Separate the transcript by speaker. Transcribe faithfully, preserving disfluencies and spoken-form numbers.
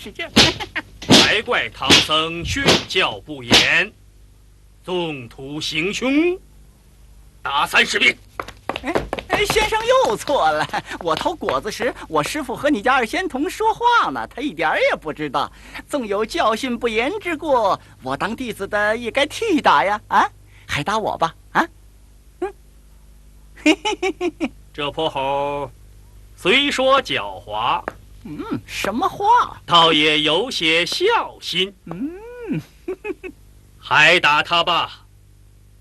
Speaker 1: 是这。
Speaker 2: 还怪唐僧训教不严，纵图行凶，打三十鞭。
Speaker 1: 哎哎，先生又错了。我偷果子时，我师父和你家二仙童说话呢，他一点儿也不知道。纵有教训不严之过，我当弟子的也该替打呀！啊，还打我吧！啊，嗯，嘿嘿嘿嘿嘿。
Speaker 2: 这泼猴虽说狡猾，
Speaker 1: 嗯，什么话？
Speaker 2: 倒也有些孝心。
Speaker 1: 嗯，
Speaker 2: 还打他吧。